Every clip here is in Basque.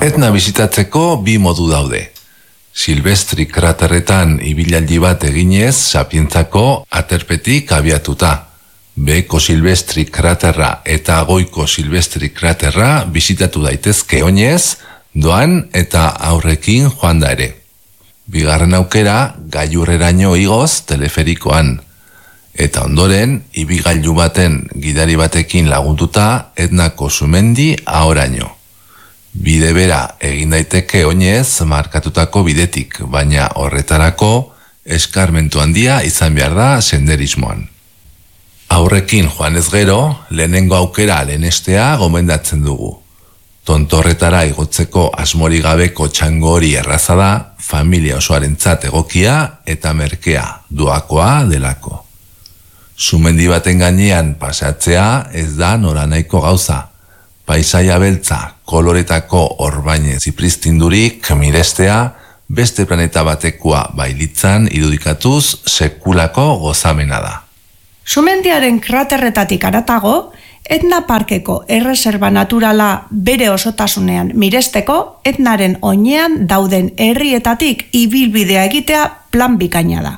Etna bisitatzeko bi modu daude. Silvestri kraterretan ibilaldi bat eginez Sapientzako aterpetik abiatuta. Beheko Silvestri kraterra eta goiko Silvestri kraterra bisitatu daitezke oinez, doan eta aurrekin joan da ere. Bigarren aukera, gailurreraino igoz teleferikoan. Eta ondoren, ibigailu baten gidari batekin lagunduta Etnako sumendi ahoraino. Bide bera egin daiteke oinez markatutako bidetik, baina horretarako eskarmentu handia izan behar da senderismoan. Aurrekin joanez gero, lehenengo aukera lehenestea gomendatzen dugu. Tontorretara igotzeko asmori gabeko txango hori erraza da, familia osoarentzat egokia eta merkea doakoa delako. Sumendi baten gainean pasatzea ez da noranahiko gauza. Paisaia beltza, koloretako orbaine zipristindurik mirestea, beste planeta batekoa bailitzan irudikatuz sekulako gozamena da. Sumendiaren kraterretatik aratago, Etna Parkeko erreserba naturala bere osotasunean miresteko, Etnaren oinean dauden herrietatik ibilbidea egitea plan bikaina da.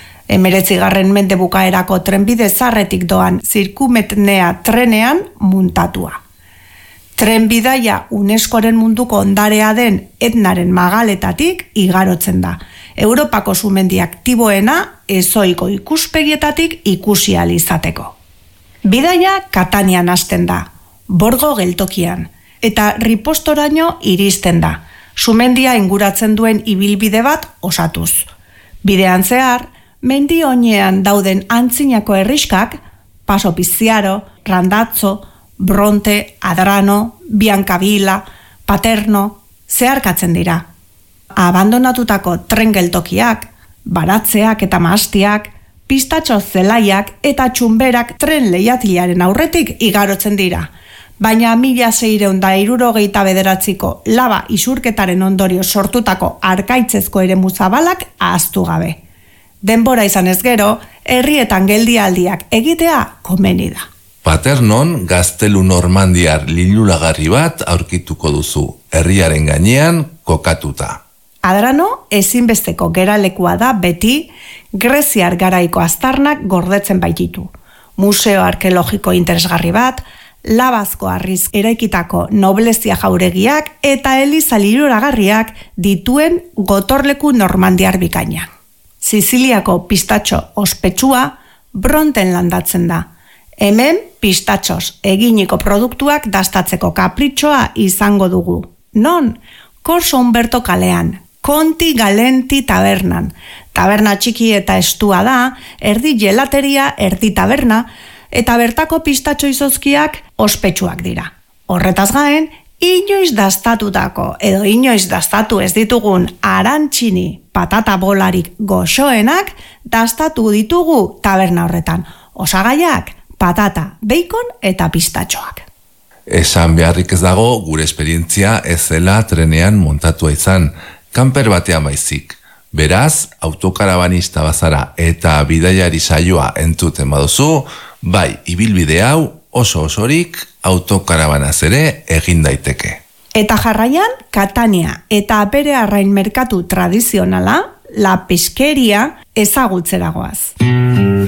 19. mende bukaerako trenbide zaharretik doan zirkumetnea trenean muntatua. Trenbidaia UNESCOren munduko ondarea den Etnaren magaletatik igarotzen da. Europako sumendi aktiboena ezoiko ikuspegietatik ikusi ahal izateko. Bidaia Katanian hasten da, Borgo geltokian, eta Ripostoraino iristen da, sumendia inguratzen duen ibilbide bat osatuz. Bidean zehar, mendi oinean dauden antzinako herriskak, Paso Pizziaro, Randazzo, Bronte, Adrano, Biancavilla, Paterno, zeharkatzen dira. Abandonatutako tren geltokiak, baratzeak eta mahastiak, pistatxo zelaiak eta txunberak tren leihatilaren aurretik igarotzen dira. Baina 1669ko laba isurketaren ondorio sortutako arkaitzezko eremu zabalak ahaztu gabe. Denbora izan ez gero, herrietan geldialdiak egitea komeni da. Paternon gaztelu normandiar liluragarri bat aurkituko duzu, herriaren gainean kokatuta. Adrano ezinbesteko geralekua da beti greziar garaiko aztarnak gordetzen baititu. Museo arkeologiko interesgarri bat, labazko harriz eraikitako noblezia jauregiak eta eliza liluragarriak dituen gotorleku normandiar bikaina. Siziliako pistatxo ospetsua Bronten landatzen da. Hemen pistatxoz eginiko produktuak dastatzeko kapritxoa izango dugu. Non? Corso Umberto kalean, Conti Galenti tabernan. Taberna txiki eta estua da, erdi gelateria, erdi taberna, eta bertako pistatxo izozkiak ospetsuak dira. Horretaz gain, inoiz dastatutako edo inoiz dastatu ez ditugun arantxini patata bolarik goxoenak dastatu ditugu taberna horretan. Osagaiak, patata, bacon eta pistatxoak. Esan beharrik ez dago gure esperientzia ez zela trenean montatua izan, kanper batean baizik. Beraz, autokarabanista bazara eta bidaiari saioa entzuten baduzu, bai, ibilbide hau oso osorik autokarabanaz ere egin daiteke. Eta jarraian, Katania eta bere arrain merkatu tradizionala, La Pesqueria, ezagutzera goaz.